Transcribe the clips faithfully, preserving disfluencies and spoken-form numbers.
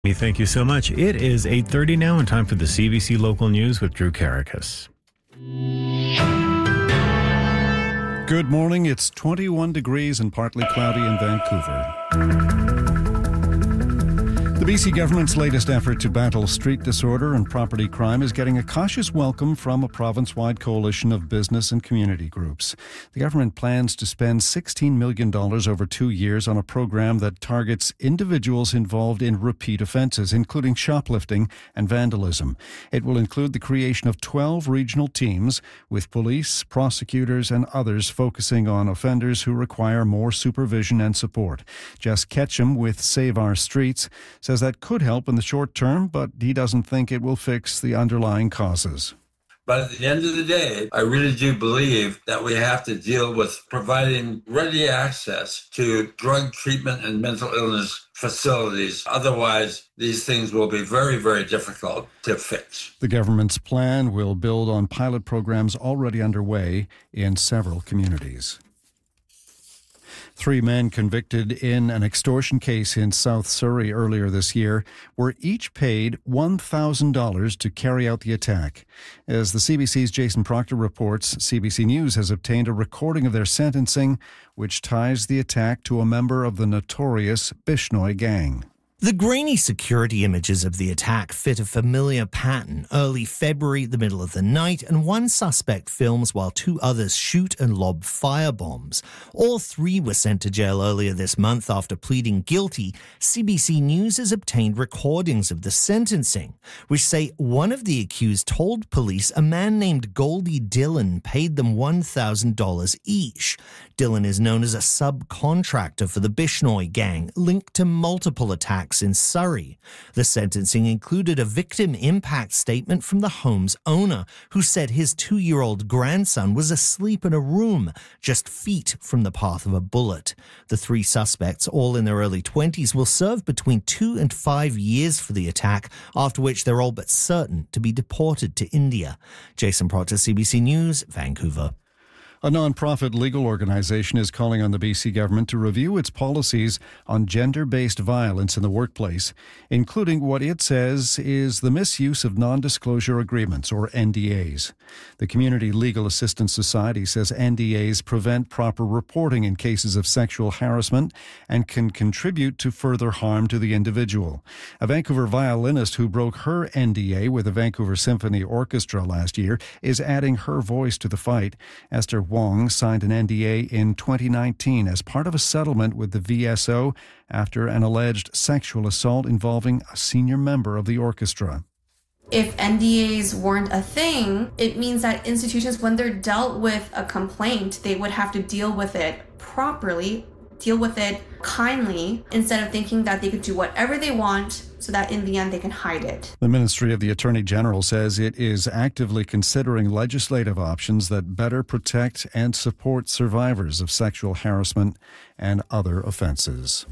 Thank you so much. It is eight thirty now and time for the C B C Local News with Drew Karakas. Good morning. It's twenty-one degrees and partly cloudy in Vancouver. The B C government's latest effort to battle street disorder and property crime is getting a cautious welcome from a province-wide coalition of business and community groups. The government plans to spend sixteen million dollars over two years on a program that targets individuals involved in repeat offences, including shoplifting and vandalism. It will include the creation of twelve regional teams with police, prosecutors and others focusing on offenders who require more supervision and support. Jess Ketchum with Save Our Streets says that could help in the short term, but he doesn't think it will fix the underlying causes. But at the end of the day, I really do believe that we have to deal with providing ready access to drug treatment and mental illness facilities. Otherwise, these things will be very, very difficult to fix. The government's plan will build on pilot programs already underway in several communities. Three men convicted in an extortion case in South Surrey earlier this year were each paid one thousand dollars to carry out the attack. As the C B C's Jason Proctor reports, C B C News has obtained a recording of their sentencing, which ties the attack to a member of the notorious Bishnoi gang. The grainy security images of the attack fit a familiar pattern. Early February, the middle of the night, and one suspect films while two others shoot and lob firebombs. All three were sent to jail earlier this month after pleading guilty. C B C News has obtained recordings of the sentencing, which say one of the accused told police a man named Goldie Dillon paid them one thousand dollars each. Dillon is known as a subcontractor for the Bishnoi gang, linked to multiple attacks in Surrey. The sentencing included a victim impact statement from the home's owner, who said his two-year-old grandson was asleep in a room just feet from the path of a bullet. The three suspects, all in their early twenties, will serve between two and five years for the attack, after which they're all but certain to be deported to India. Jason Proctor, C B C News, Vancouver. A non-profit legal organisation is calling on the B C government to review its policies on gender-based violence in the workplace, including what it says is the misuse of non-disclosure agreements, or N D As. The Community Legal Assistance Society says N D As prevent proper reporting in cases of sexual harassment and can contribute to further harm to the individual. A Vancouver violinist who broke her N D A with the Vancouver Symphony Orchestra last year is adding her voice to the fight. Esther Wong signed an N D A in twenty nineteen as part of a settlement with the V S O after an alleged sexual assault involving a senior member of the orchestra. If N D As weren't a thing, it means that institutions, when they're dealt with a complaint, they would have to deal with it properly, deal with it kindly, instead of thinking that they could do whatever they want so that in the end they can hide it. The Ministry of the Attorney General says it is actively considering legislative options that better protect and support survivors of sexual harassment and other offences.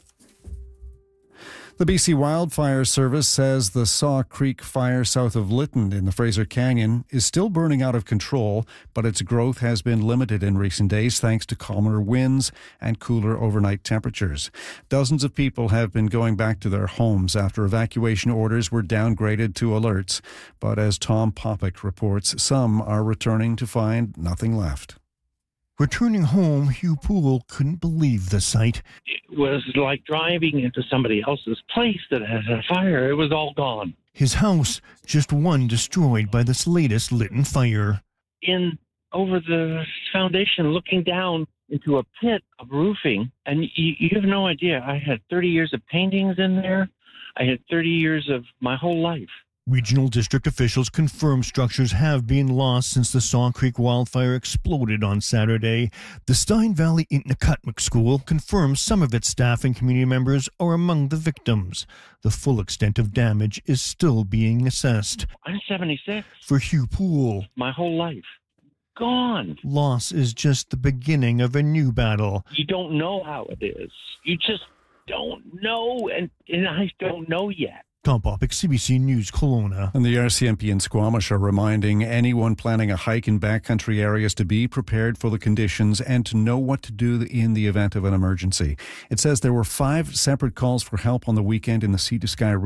The B C Wildfire Service says the Saw Creek fire south of Lytton in the Fraser Canyon is still burning out of control, but its growth has been limited in recent days thanks to calmer winds and cooler overnight temperatures. Dozens of people have been going back to their homes after evacuation orders were downgraded to alerts, but as Tom Popick reports, some are returning to find nothing left. Returning home, Hugh Poole couldn't believe the sight. It was like driving into somebody else's place that had a fire. It was all gone. His house, just one destroyed by this latest Lytton fire. In over the foundation, looking down into a pit of roofing, and you, you have no idea. I had thirty years of paintings in there. I had thirty years of my whole life. Regional district officials confirm structures have been lost since the Saw Creek wildfire exploded on Saturday. The Stein Valley Intakutmik School confirms some of its staff and community members are among the victims. The full extent of damage is still being assessed. I'm seventy-six. For Hugh Poole, my whole life gone. Loss is just the beginning of a new battle. You don't know how it is. You just don't know, and, and I don't know yet. Tom Popick, C B C News, Kelowna. And the R C M P in Squamish are reminding anyone planning a hike in backcountry areas to be prepared for the conditions and to know what to do in the event of an emergency. It says there were five separate calls for help on the weekend in the Sea to Sky